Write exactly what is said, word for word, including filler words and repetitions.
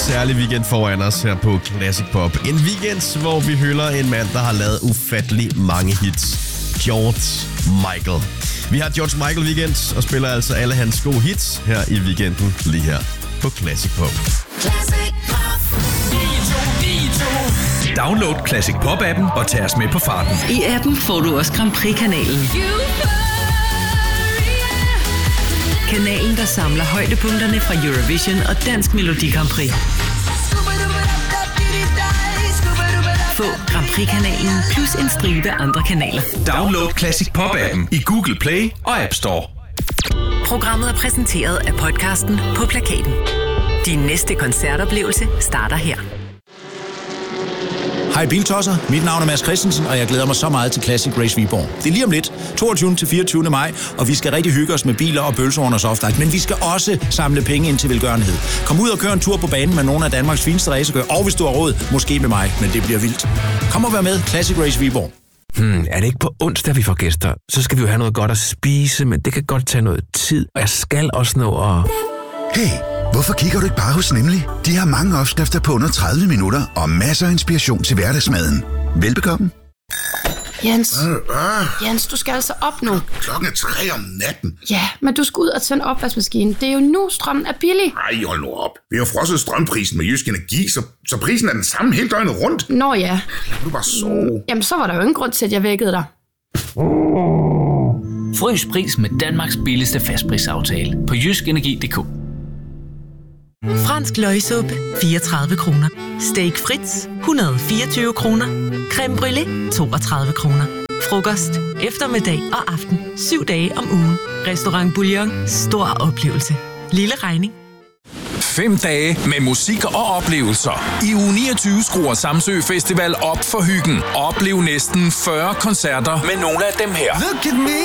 særlig weekend foran os her på Classic Pop. En weekend, hvor vi hylder en mand, der har lavet ufattelig mange hits. George Michael. Vi har George Michael weekend og spiller altså alle hans gode hits her i weekenden lige her på Classic Pop. Classic Pop. Download Classic Pop-appen og tag os med på farten. I appen får du også Grand Prix-kanalen. Kanalen, der samler højdepunkterne fra Eurovision og Dansk Melodi Grand Prix. Få Grand Prix-kanalen plus en stribe andre kanaler. Download Classic Pop-appen i Google Play og App Store. Programmet er præsenteret af podcasten På Plakaten. Din næste koncertoplevelse starter her. Hej Biltosser, mit navn er Mads Christensen, og jeg glæder mig så meget til Classic Race Viborg. Det er lige om lidt, toogtyvende til fireogtyvende maj, og vi skal rigtig hygge os med biler og bølser under softice, men vi skal også samle penge ind til velgørenhed. Kom ud og kør en tur på banen med nogle af Danmarks fineste racerkører, og hvis du har råd, måske med mig, men det bliver vildt. Kom og vær med, Classic Race Viborg. Hmm, er det ikke på onsdag, vi får gæster? Så skal vi jo have noget godt at spise, men det kan godt tage noget tid, og jeg skal også nå at... Hey, hvorfor kigger du ikke bare hos Nemlig? De har mange opskrifter på under tredive minutter og masser af inspiration til hverdagsmaden. Velbekomme. Jens, øh, øh. Jens, du skal altså op nu. Klokken er tre om natten. Ja, men du skal ud og tænde opvaskemaskinen. Det er jo nu, strømmen er billig. Ej, hold nu op. Vi har frosset strømprisen med Jysk Energi, så, så prisen er den samme hele døgnet rundt. Nå ja. Lad du bare sove. Jamen, så var der jo ingen grund til, at jeg vækkede dig. Frøs pris med Danmarks billigste fastprisaftale på jysk energi punktum d k. Fransk løgsuppe, fireogtredive kroner. Steak Fritz, et hundrede og fireogtyve kroner. Creme brûlée, toogtredive kroner. Frokost, eftermiddag og aften, syv dage om ugen. Restaurant Bouillon, stor oplevelse. Lille regning. Fem dage med musik og oplevelser. I uge niogtyve skruer Samsø Festival op for hyggen. Oplev næsten fyrre koncerter med nogle af dem her.